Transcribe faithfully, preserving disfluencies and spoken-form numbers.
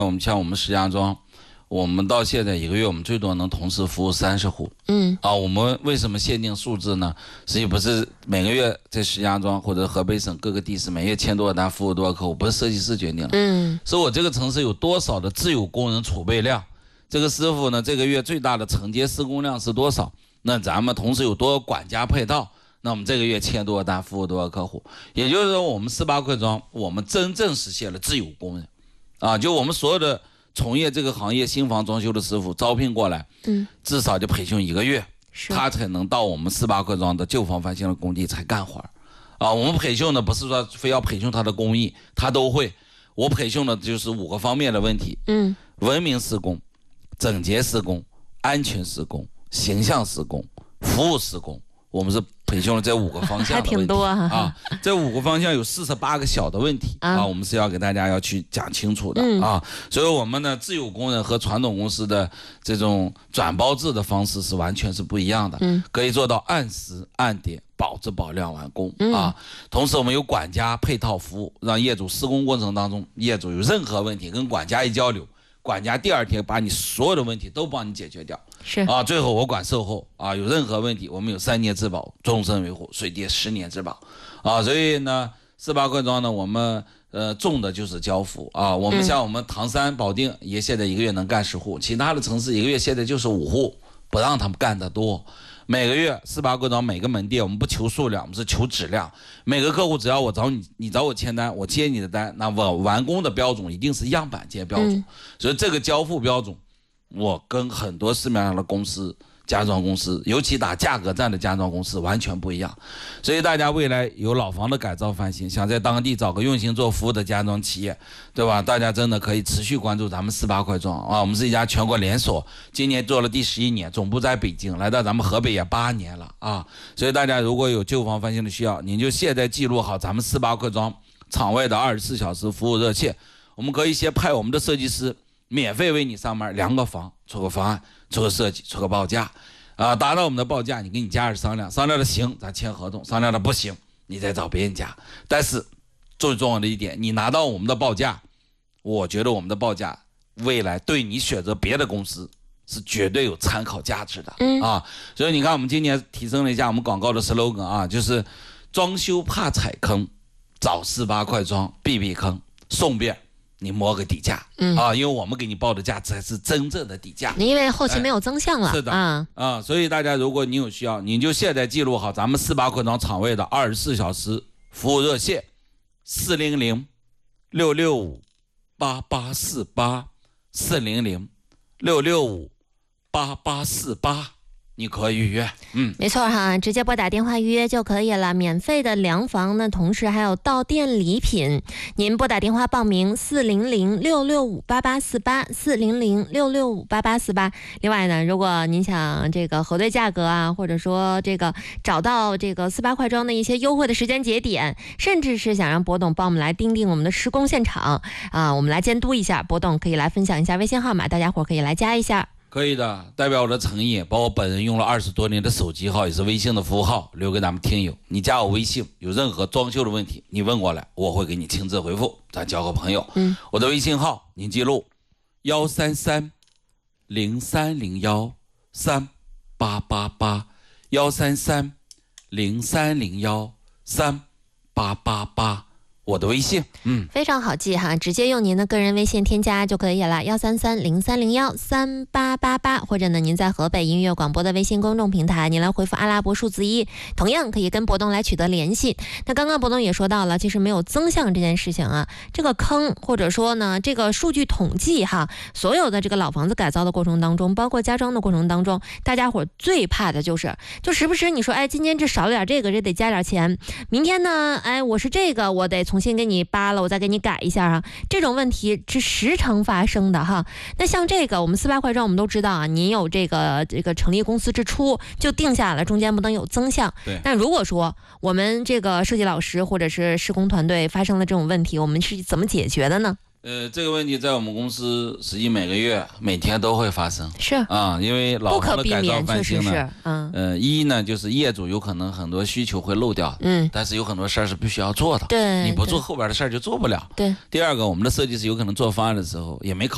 我们像我们石家庄，我们到现在一个月我们最多能同时服务三十户。 嗯啊，我们为什么限定数字呢？实际不是每个月在石家庄或者河北省各个地市每月签多少单服务多少客户，不是设计师决定的， 嗯， 是我这个城市有多少的自有工人储备量，这个师傅呢这个月最大的承接施工量是多少？那咱们同时有多少管家配套？那我们这个月签多少单服务多少客户？也就是说，我们四八快装，我们真正实现了自有工人，啊，就我们所有的从业这个行业新房装修的师傅招聘过来， 嗯， 至少就培训一个月， 是他才能到我们四八快装的旧房翻新的工地才干活啊。我们培训的不是说非要培训他的工艺，他都会。我培训的就是五个方面的问题， 嗯， 文明施工、整洁施工、安全施工、形象施工、服务施工。我们是培训了这五个方向的问题， 还挺多啊。 啊这五个方向有四十八个小的问题 啊, 啊，我们是要给大家要去讲清楚的、嗯、啊。所以我们呢，自有工人和传统公司的这种转包制的方式是完全是不一样的，嗯，可以做到按时按点保质保量完工、嗯、啊。同时我们有管家配套服务，让业主施工过程当中，业主有任何问题跟管家一交流，管家第二天把你所有的问题都帮你解决掉， 是啊，最后我管售后啊，有任何问题我们有三年质保、终身维护、水电十年质保啊，所以呢，四八快装呢，我们呃重的就是交付啊，我们像我们唐山、保定也现在一个月能干十户，其他的城市一个月现在就是五户，不让他们干得多。每个月四八快装每个门店我们不求数量，我们是求质量。每个客户只要我找你，你找我签单，我接你的单，那我完工的标准一定是样板间标准、嗯、所以这个交付标准我跟很多市面上的公司家装公司，尤其打价格战的家装公司完全不一样。所以大家未来有老房的改造翻新，想在当地找个用心做服务的家装企业，对吧？大家真的可以持续关注咱们四八快装啊，我们是一家全国连锁，今年做了第十一年，总部在北京，来到咱们河北也八年了啊。所以大家如果有旧房翻新的需要，您就现在记录好咱们四八快装场外的二十四小时服务热线，我们可以先派我们的设计师免费为你上门量个房，出个方案，出个设计，出个报价啊，达到我们的报价，你跟你家人商量，商量的行咱签合同，商量的不行你再找别人家。但是最重要的一点，你拿到我们的报价，我觉得我们的报价未来对你选择别的公司是绝对有参考价值的、嗯、啊。所以你看我们今年提升了一下我们广告的 slogan 啊，就是装修怕踩坑，找四八快装避避坑，顺便你摸个底价、嗯、啊，因为我们给你报的价才是真正的底价， 因为后期没有增项了、哎、 是的啊啊，所以大家如果你有需要，你就现在记录好咱们四八快装场外的二十四小时服务热线四零零六六五八八四八四零零六六五八八四八。你可以预约，嗯， 没错哈，直接拨打电话预约就可以了，免费的量房呢，同时还有到店礼品。您拨打电话报名四零零六六五八八四八四零零六六五八八四八。另外呢，如果您想这个核对价格啊，或者说这个找到这个四八快装的一些优惠的时间节点，甚至是想让博董帮我们来盯盯我们的施工现场啊，我们来监督一下，博董可以来分享一下微信号码，大家伙可以来加一下。 可以的，代表我的诚意，把我本人用了二十多年的手机号也是微信的服务号留给咱们听友。你加我微信，有任何装修的问题你问过来，我会给你亲自回复，咱交个朋友。嗯，我的微信号您记录幺三三零三零幺三八八八幺三三零三零幺三八八八。我的微信，嗯， 非常好记哈，直接用您的个人微信添加就可以了，幺三三零三零幺三八八八，或者呢，您在河北音乐广播的微信公众平台，您来回复阿拉伯数字一，同样可以跟博东来取得联系。那刚刚博东也说到了，其实没有增项这件事情啊，这个坑或者说呢，这个数据统计哈，所有的这个老房子改造的过程当中，包括家装的过程当中，大家伙最怕的就是，就时不时你说，哎，今天这少了点这个，这得加点钱，明天呢，哎，我是这个，我得从重新给你扒了，我再给你改一下啊，这种问题是时常发生的哈。那像这个我们四八快装我们都知道啊，您有这个这个成立公司之初就定下了，中间不能有增项。 对。 那如果说我们这个设计老师或者是施工团队发生了这种问题，我们是怎么解决的呢？ 呃，这个问题在我们公司实际每个月、每天都会发生， 是啊，因为老房的改造翻新呢， 嗯， 呃，一呢就是业主有可能很多需求会漏掉， 嗯， 但是有很多事儿是必须要做的， 对， 你不做后边的事儿就做不了， 对。 第二个，我们的设计师有可能做方案的时候也没考。